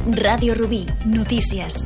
Ràdio Rubí, notícies.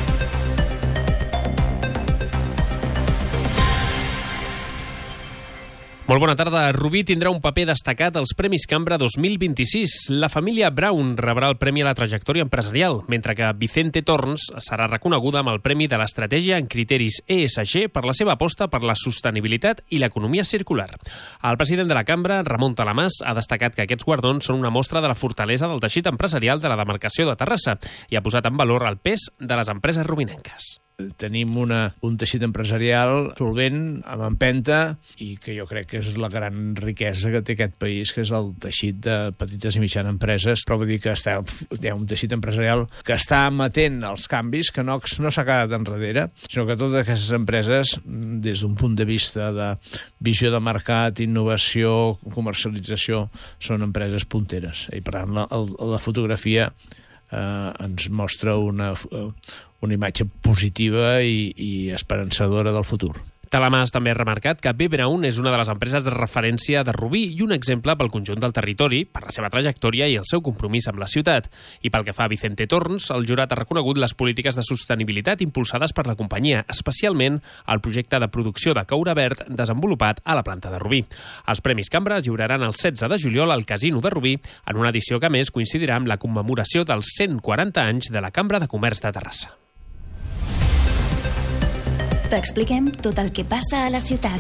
Molt bona tarda. Rubí tindrà un paper destacat als Premis Cambra 2026. La família Brown rebrà el Premi a la Trajectòria Empresarial, mentre que Vicente Torns serà reconeguda amb el Premi de l'Estratègia en Criteris ESG per la seva aposta per la sostenibilitat i l'economia circular. El president de la Cambra, Ramon Talamàs, ha destacat que aquests guardons són una mostra de la fortalesa del teixit empresarial de la demarcació de Terrassa i ha posat en valor el pes de les empreses rubinenques. Tenim un teixit empresarial solvent, amb empenta, i que jo crec que és la gran riquesa que té aquest país, que és el teixit de petites i mitjanes empreses. Però vull dir que hi ha un teixit empresarial que està amatent als canvis, que no s'ha quedat enrere, sinó que totes aquestes empreses, des d'un punt de vista de visió de mercat, innovació, comercialització, són empreses punteres. I per tant, la fotografia ens mostra una imatge positiva i esperançadora del futur. Talamàs també ha remarcat que B. Brown és una de les empreses de referència de Rubí i un exemple pel conjunt del territori, per la seva trajectòria i el seu compromís amb la ciutat. I pel que fa a Vicente Torns, el jurat ha reconegut les polítiques de sostenibilitat impulsades per la companyia, especialment el projecte de producció de coure verd desenvolupat a la planta de Rubí. Els Premis Cambra es lliuraran el 16 de juliol al Casino de Rubí, en una edició que a més coincidirà amb la commemoració dels 140 anys de la Cambra de Comerç de Terrassa. T'expliquem tot el que passa a la ciutat.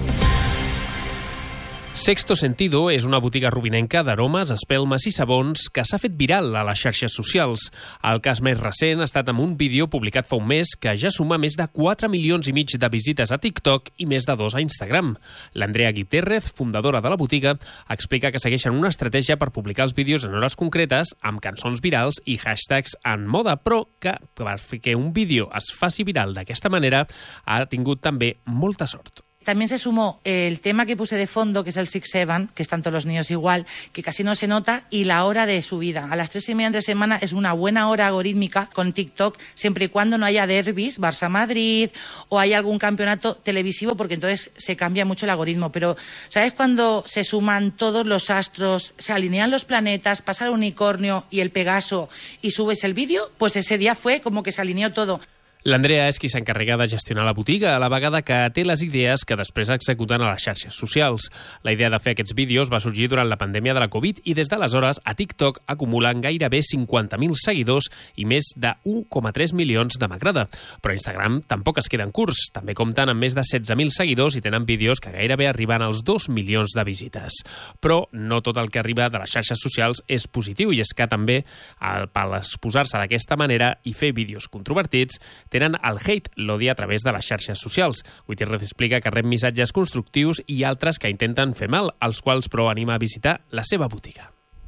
Sexto Sentido és una botiga rubinenca d'aromes, espelmes i sabons que s'ha fet viral a les xarxes socials. El cas més recent ha estat amb un vídeo publicat fa un mes que ja suma més de 4,5 milions de visites a TikTok i més de 2 a Instagram. L'Andrea Guitérrez, fundadora de la botiga, explica que segueixen una estratègia per publicar els vídeos en hores concretes amb cançons virals i hashtags en moda, però que perquè un vídeo es faci viral d'aquesta manera ha tingut també molta sort. También se sumó el tema que puse de fondo, que es el 6-7, que están todos los niños igual, que casi no se nota, y la hora de subida. A las 3:30 entre semana es una buena hora algorítmica con TikTok, siempre y cuando no haya derbis, Barça-Madrid, o haya algún campeonato televisivo, porque entonces se cambia mucho el algoritmo. Pero, ¿sabes cuando se suman todos los astros, se alinean los planetas, pasa el unicornio y el Pegaso y subes el vídeo? Pues ese día fue como que se alineó todo. L'Andrea és qui s'encarrega de gestionar la botiga, a la vegada que té les idees que després executen a les xarxes socials. La idea de fer aquests vídeos va sorgir durant la pandèmia de la Covid i des d'aleshores a TikTok acumulen gairebé 50.000 seguidors i més de 1,3 milions de m'agrada. Però a Instagram tampoc es queden curts. També compten amb més de 16.000 seguidors i tenen vídeos que gairebé arriben als 2 milions de visites. Però no tot el que arriba de les xarxes socials és positiu i és que també, per exposar-se d'aquesta manera i fer vídeos controvertits, tenen el hate, l'odi a través de les xarxes socials. Gutiérrez explica que rep missatges constructius i altres que intenten fer mal, els quals però anima a visitar la seva botiga.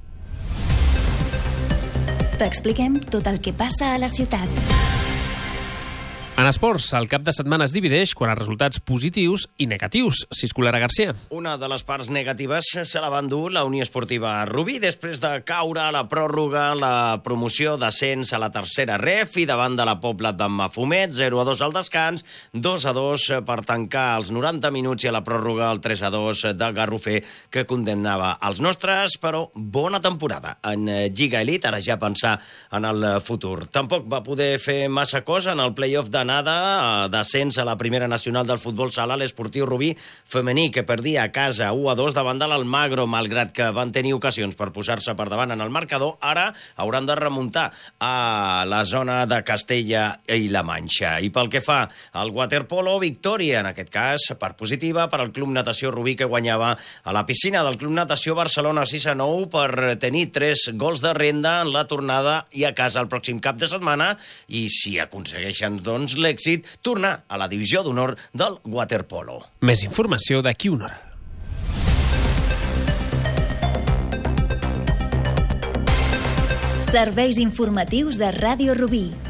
T'expliquem tot el que passa a la ciutat. En esports, el cap de setmana es divideix quan els resultats positius i negatius. Ciscolara Garcia. Una de les parts negatives se la va endur la Unió Esportiva Rubí després de caure a la pròrroga la promoció d'ascens a la tercera ref i davant de la Pobla de Mafumet, 0-2 al descans, 2-2 per tancar els 90 minuts i a la pròrroga el 3-2 de Garrofer que condemnava els nostres, però bona temporada en Lliga Elite, ara ja pensar en el futur. Tampoc va poder fer massa cosa en el play-off d'ascens a la primera nacional del futbol sala, l'Esportiu Rubí femení, que perdia a casa 1-2 davant de l'Almagro, malgrat que van tenir ocasions per posar-se per davant en el marcador. Ara hauran de remuntar a la zona de Castella i la Manxa. I pel que fa al waterpolo, victòria, en aquest cas, per positiva, per al Club Natació Rubí, que guanyava a la piscina del Club Natació Barcelona 6-9 per tenir 3 gols de renda en la tornada i a casa el pròxim cap de setmana, i si aconsegueixen, doncs, l'èxit, tornar a la divisió d'honor del waterpolo. Més informació d'aquí una hora. Serveis informatius de Ràdio Rubí.